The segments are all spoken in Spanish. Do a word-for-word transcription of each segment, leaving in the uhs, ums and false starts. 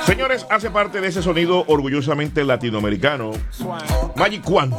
Señores, hace parte de ese sonido orgullosamente latinoamericano, Magic One.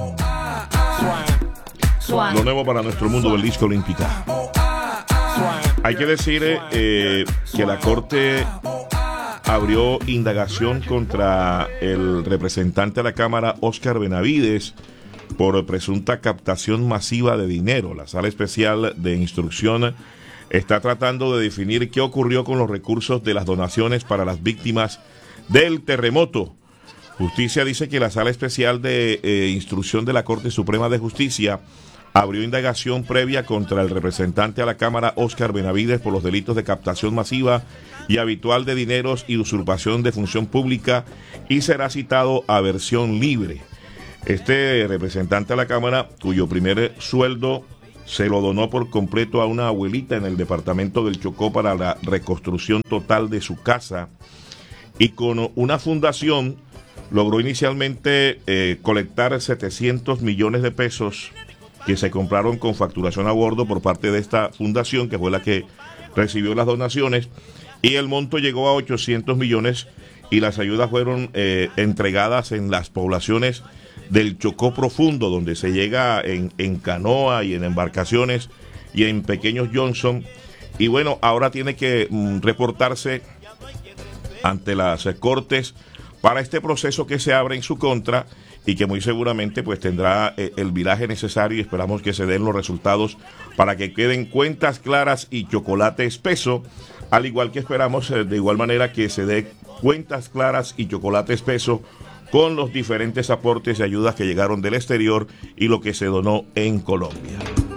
Lo nuevo para nuestro mundo del disco olímpica. Hay que decir eh, que la Corte abrió indagación contra el representante de la Cámara, Óscar Benavides, por presunta captación masiva de dinero. La Sala Especial de Instrucción está tratando de definir qué ocurrió con los recursos de las donaciones para las víctimas del terremoto. Justicia dice que la Sala Especial de eh, Instrucción de la Corte Suprema de Justicia abrió indagación previa contra el representante a la Cámara, Óscar Benavides, por los delitos de captación masiva y habitual de dineros y usurpación de función pública, y será citado a versión libre. Este representante a la Cámara, cuyo primer sueldo se lo donó por completo a una abuelita en el departamento del Chocó para la reconstrucción total de su casa, y con una fundación logró inicialmente eh, colectar setecientos millones de pesos que se compraron con facturación a bordo por parte de esta fundación, que fue la que recibió las donaciones, y el monto llegó a ochocientos millones, y las ayudas fueron eh, entregadas en las poblaciones del Chocó profundo, donde se llega en, en canoa y en embarcaciones y en pequeños Johnson. Y bueno, ahora tiene que mm, reportarse ante las eh, cortes para este proceso que se abre en su contra, y que muy seguramente pues tendrá eh, el viraje necesario, y esperamos que se den los resultados para que queden cuentas claras y chocolate espeso, al igual que esperamos eh, de igual manera que se dé cuentas claras y chocolate espeso con los diferentes aportes y ayudas que llegaron del exterior y lo que se donó en Colombia.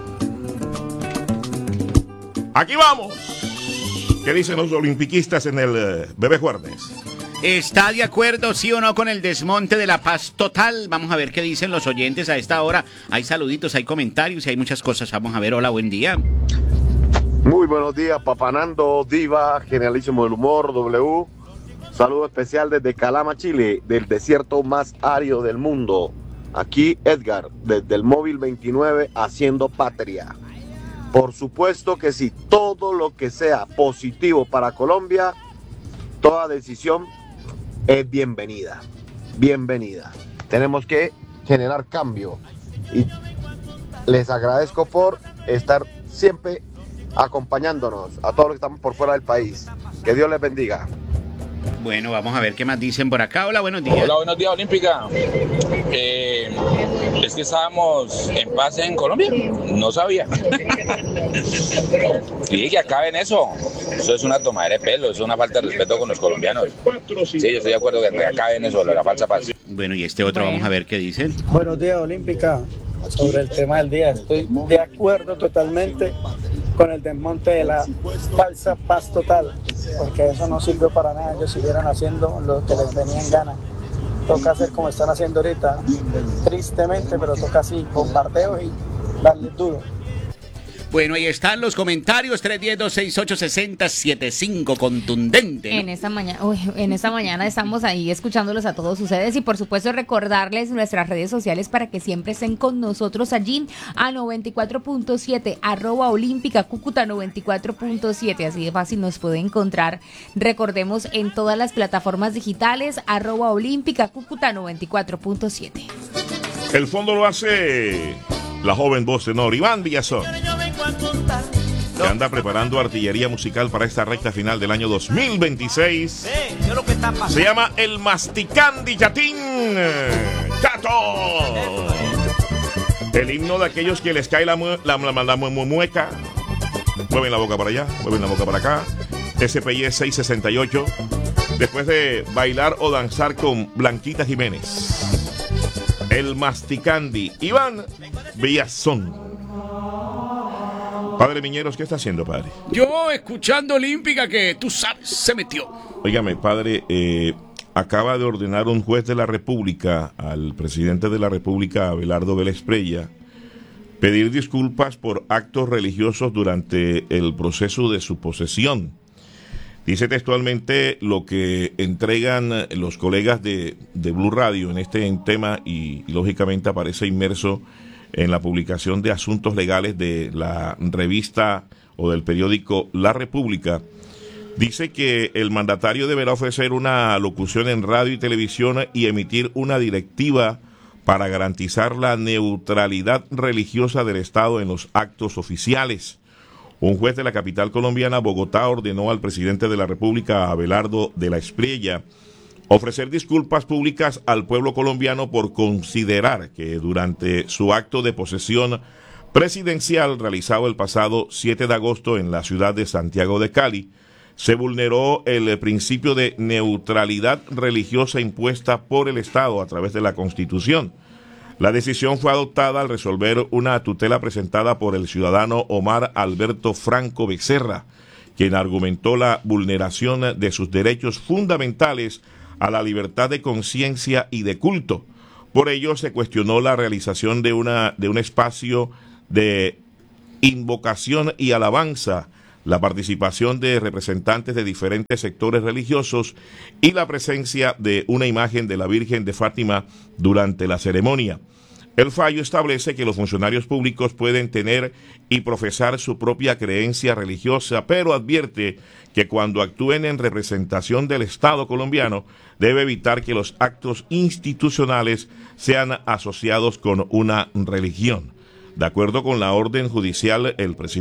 Aquí vamos. ¿Qué dicen los olimpiquistas en el uh, Bebé Juárez? ¿Está de acuerdo, sí o no, con el desmonte de la paz total? Vamos a ver qué dicen los oyentes a esta hora. Hay saluditos, hay comentarios y hay muchas cosas. Vamos a ver. Hola, buen día. Muy buenos días, Papanando, Diva, Generalísimo del Humor, W. Saludo especial desde Calama, Chile, del desierto más árido del mundo. Aquí Edgar, desde el móvil veintinueve, haciendo patria. Por supuesto que sí, todo lo que sea positivo para Colombia, toda decisión es bienvenida, bienvenida. Tenemos que generar cambio, y les agradezco por estar siempre acompañándonos a todos los que estamos por fuera del país. Que Dios les bendiga. Bueno, vamos a ver qué más dicen por acá. Hola, buenos días. Hola, buenos días, Olímpica. Eh, es que estábamos en paz en Colombia. No sabía. Sí, que acaben eso. Eso es una tomadera de pelo, es una falta de respeto con los colombianos. Sí, yo estoy de acuerdo que acaben eso, la falsa paz. Bueno, y este otro, bueno, vamos a ver qué dicen. Buenos días, Olímpica. Sobre el tema del día, estoy de acuerdo totalmente con el desmonte de la falsa paz total, porque eso no sirvió para nada. Ellos siguieron haciendo lo que les venía en gana. Toca hacer como están haciendo ahorita, tristemente, pero toca así, bombardeos y darle duro. Bueno, ahí están los comentarios, tres uno cero, dos seis ocho, seis cero siete cinco, contundente, ¿no? En esta mañana, uy, en esta mañana estamos ahí escuchándolos a todos ustedes, y por supuesto recordarles nuestras redes sociales para que siempre estén con nosotros allí a noventa y cuatro punto siete, arroba olímpica Cúcuta noventa y cuatro punto siete, así de fácil nos puede encontrar. Recordemos en todas las plataformas digitales, arroba olímpica Cúcuta noventa y cuatro punto siete. El fondo lo hace la joven voz tenor Iván Villazón, que anda preparando artillería musical para esta recta final del año dos mil veintiséis. Se llama El Masticandi Chatín Chato, el himno de aquellos que les cae la, mu- la, la, la mu- mu- mueca. Mueven la boca para allá, mueven la boca para acá. S P I seiscientos sesenta y ocho. Después de bailar o danzar con Blanquita Jiménez. El Masticandi, Iván Villazón. Padre Miñeros, ¿qué está haciendo, padre? Yo escuchando Olímpica, que tú sabes, se metió. Óigame, padre, eh, acaba de ordenar un juez de la República al presidente de la República, Abelardo Vélez Prella, pedir disculpas por actos religiosos durante el proceso de su posesión. Dice textualmente lo que entregan los colegas de, de Blue Radio en este tema, y, y lógicamente aparece inmerso en la publicación de asuntos legales de la revista o del periódico La República. Dice que el mandatario deberá ofrecer una locución en radio y televisión y emitir una directiva para garantizar la neutralidad religiosa del Estado en los actos oficiales. Un juez de la capital colombiana, Bogotá, ordenó al presidente de la República, Abelardo de la Espriella, ofrecer disculpas públicas al pueblo colombiano por considerar que durante su acto de posesión presidencial realizado el pasado siete de agosto en la ciudad de Santiago de Cali, se vulneró el principio de neutralidad religiosa impuesta por el Estado a través de la Constitución. La decisión fue adoptada al resolver una tutela presentada por el ciudadano Omar Alberto Franco Becerra, quien argumentó la vulneración de sus derechos fundamentales a la libertad de conciencia y de culto. Por ello se cuestionó la realización de una de un espacio de invocación y alabanza, la participación de representantes de diferentes sectores religiosos y la presencia de una imagen de la Virgen de Fátima durante la ceremonia. El fallo establece que los funcionarios públicos pueden tener y profesar su propia creencia religiosa, pero advierte que cuando actúen en representación del Estado colombiano, debe evitar que los actos institucionales sean asociados con una religión. De acuerdo con la orden judicial, el presidente